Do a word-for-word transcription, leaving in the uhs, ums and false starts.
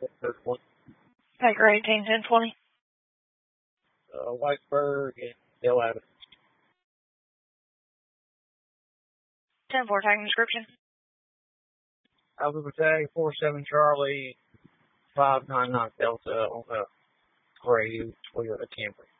Baker eighteen ten twenty. Uh, Whitesburg and Dale Abbott. ten four tagging description. Alpha tag four seven Charlie five nine nine Delta on the gray Toyota Camry.